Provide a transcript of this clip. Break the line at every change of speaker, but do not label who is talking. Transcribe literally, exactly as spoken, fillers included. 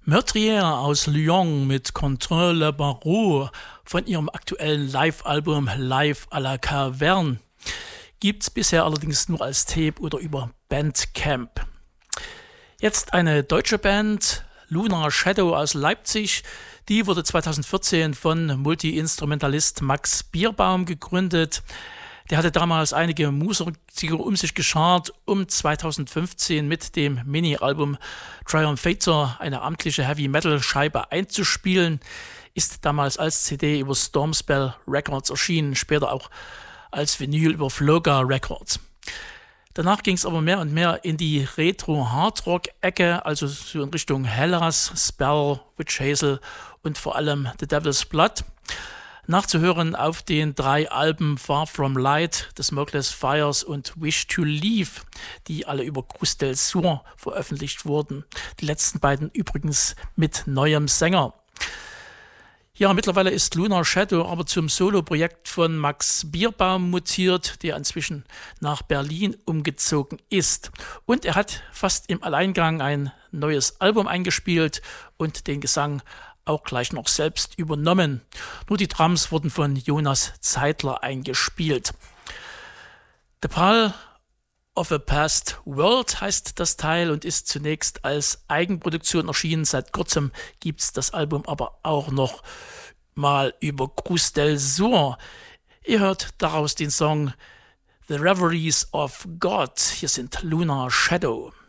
Meurtrière aus Lyon mit Contre le Barreau von ihrem aktuellen Live-Album Live à la Caverne gibt's bisher allerdings nur als Tape oder über Bandcamp. Jetzt eine deutsche Band, Lunar Shadow aus Leipzig. Die wurde zweitausendvierzehn von Multi-Instrumentalist Max Bierbaum gegründet. Der hatte damals einige Musiker um sich geschart, um zweitausendfünfzehn mit dem Mini-Album Triumphator eine amtliche Heavy-Metal-Scheibe einzuspielen. Ist damals als C D über Stormspell Records erschienen, später auch als Vinyl über Floga Records. Danach ging es aber mehr und mehr in die Retro-Hardrock-Ecke, also so in Richtung Hellas, Spell, Witch Hazel und vor allem The Devil's Blood. Nachzuhören auf den drei Alben Far From Light, The Smokeless Fires und Wish to Leave, die alle über Cruz del Sur veröffentlicht wurden. Die letzten beiden übrigens mit neuem Sänger. Ja, mittlerweile ist Lunar Shadow aber zum Solo-Projekt von Max Bierbaum mutiert, der inzwischen nach Berlin umgezogen ist. Und er hat fast im Alleingang ein neues Album eingespielt und den Gesang auch gleich noch selbst übernommen. Nur die Drums wurden von Jonas Zeitler eingespielt. The Pall of a Past World heißt das Teil und ist zunächst als Eigenproduktion erschienen. Seit kurzem gibt es das Album aber auch noch mal über Cruz del Sur. Ihr hört daraus den Song The Reveries of God. Hier sind Lunar Shadow.